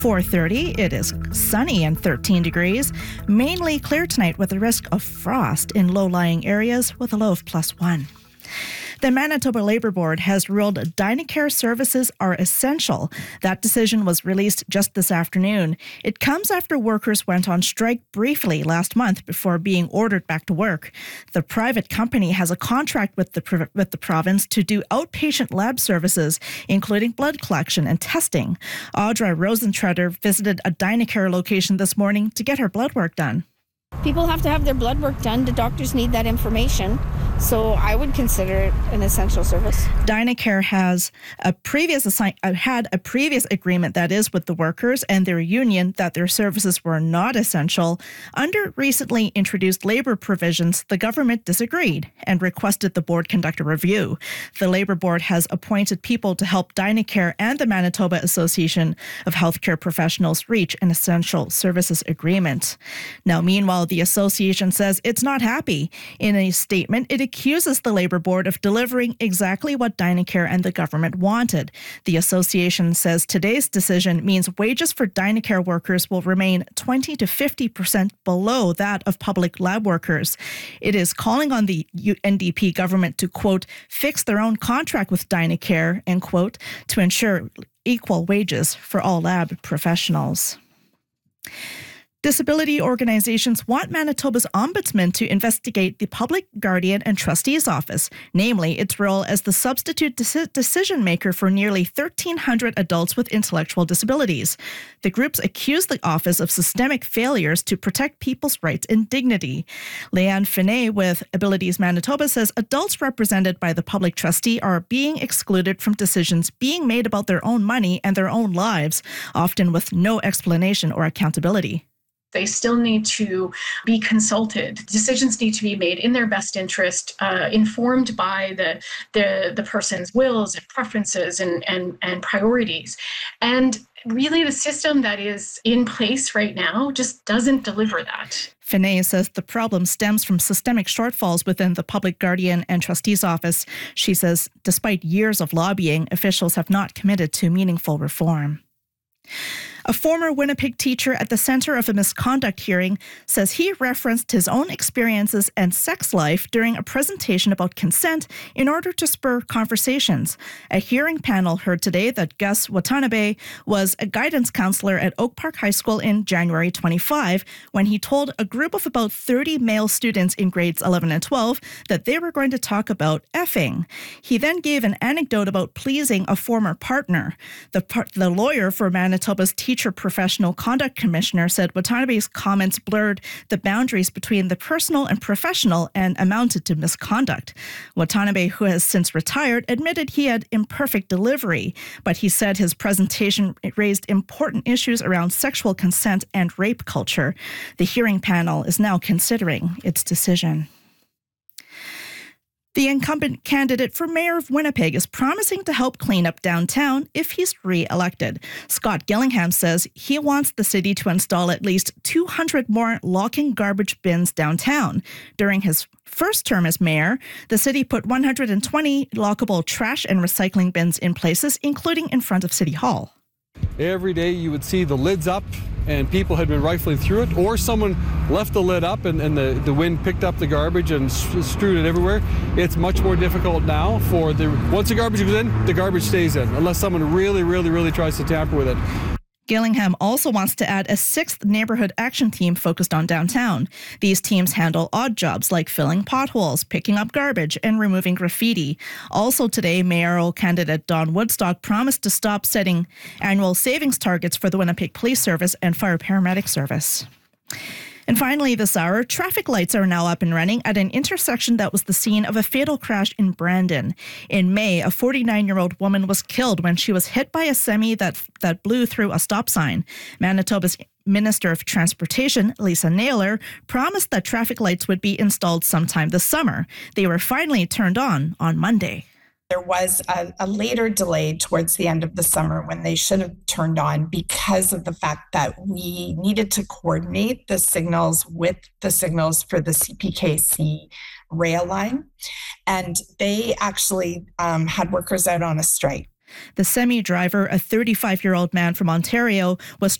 4:30, it is sunny and 13 degrees. Mainly clear tonight with a risk of frost in low-lying areas with a low of +1. The Manitoba Labour Board has ruled Dynacare services are essential. That decision was released just this afternoon. It comes after workers went on strike briefly last month before being ordered back to work. The private company has a contract with the province to do outpatient lab services, including blood collection and testing. Audra Rosentreter visited a Dynacare location this morning to get her blood work done. People have to have their blood work done. The doctors need that information. So I would consider it an essential service. Dynacare has had a previous agreement, that is, with the workers and their union that their services were not essential. Under recently introduced labour provisions, the government disagreed and requested the board conduct a review. The Labour Board has appointed people to help Dynacare and the Manitoba Association of Healthcare Professionals reach an essential services agreement. Now, meanwhile, the association says it's not happy. In a statement, it accuses the Labour Board of delivering exactly what Dynacare and the government wanted. The association says today's decision means wages for Dynacare workers will remain 20 to 50% below that of public lab workers. It is calling on the NDP government to, quote, fix their own contract with Dynacare, end quote, to ensure equal wages for all lab professionals. Disability organizations want Manitoba's ombudsman to investigate the Public Guardian and Trustee's Office, namely its role as the substitute decision maker for nearly 1,300 adults with intellectual disabilities. The groups accuse the office of systemic failures to protect people's rights and dignity. Leanne Finney with Abilities Manitoba says adults represented by the public trustee are being excluded from decisions being made about their own money and their own lives, often with no explanation or accountability. They still need to be consulted. Decisions need to be made in their best interest, informed by the person's wills and preferences and priorities. And really, the system that is in place right now just doesn't deliver that. Finney says the problem stems from systemic shortfalls within the Public Guardian and Trustee's Office. She says, despite years of lobbying, officials have not committed to meaningful reform. A former Winnipeg teacher at the center of a misconduct hearing says he referenced his own experiences and sex life during a presentation about consent in order to spur conversations. A hearing panel heard today that Gus Watanabe was a guidance counselor at Oak Park High School in January 25 when he told a group of about 30 male students in grades 11 and 12 that they were going to talk about effing. He then gave an anecdote about pleasing a former partner. The lawyer for Manitoba's Teacher Professional Conduct Commissioner said Watanabe's comments blurred the boundaries between the personal and professional and amounted to misconduct. Watanabe, who has since retired, admitted he had imperfect delivery, but he said his presentation raised important issues around sexual consent and rape culture. The hearing panel is now considering its decision. The incumbent candidate for mayor of Winnipeg is promising to help clean up downtown if he's re-elected. Scott Gillingham says he wants the city to install at least 200 more lock-in garbage bins downtown. During his first term as mayor, the city put 120 lockable trash and recycling bins in places, including in front of City Hall. Every day you would see the lids up and people had been rifling through it, or someone left the lid up and the wind picked up the garbage and strewed it everywhere. It's much more difficult now once the garbage goes in, the garbage stays in, unless someone really tries to tamper with it. Gillingham also wants to add a 6th neighborhood action team focused on downtown. These teams handle odd jobs like filling potholes, picking up garbage, and removing graffiti. Also today, mayoral candidate Don Woodstock promised to stop setting annual savings targets for the Winnipeg Police Service and Fire Paramedic Service. And finally this hour, traffic lights are now up and running at an intersection that was the scene of a fatal crash in Brandon. In May, a 49-year-old woman was killed when she was hit by a semi that blew through a stop sign. Manitoba's Minister of Transportation, Lisa Naylor, promised that traffic lights would be installed sometime this summer. They were finally turned on Monday. There was a later delay towards the end of the summer when they should have turned on because of the fact that we needed to coordinate the signals with the signals for the CPKC rail line. And they actually had workers out on a strike. The semi driver, a 35-year-old man from Ontario, was